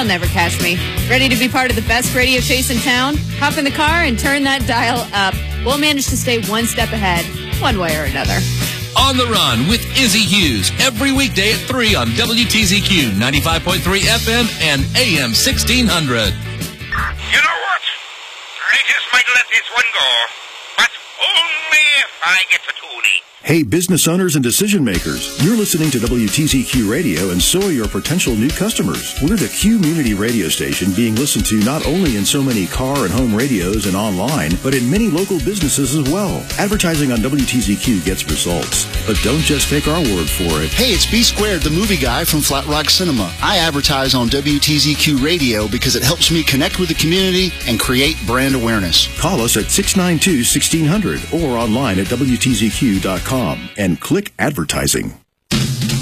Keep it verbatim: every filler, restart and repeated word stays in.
They'll never catch me. Ready to be part of the best radio chase in town? Hop in the car and turn that dial up. We'll manage to stay one step ahead, one way or another. On the Run with Izzy Hughes, every weekday at three on W T Z Q ninety-five point three F M and A M sixteen hundred. You know what? I just might let this one go, but only if I get to Toonie. Hey, business owners and decision makers, you're listening to W T Z Q Radio, and so are your potential new customers. We're the community radio station being listened to not only in so many car and home radios and online, but in many local businesses as well. Advertising on W T Z Q gets results, but don't just take our word for it. Hey, it's B Squared, the movie guy from Flat Rock Cinema. I advertise on W T Z Q Radio because it helps me connect with the community and create brand awareness. Call us at six nine two, one six zero zero or online at W T Z Q dot com and click advertising.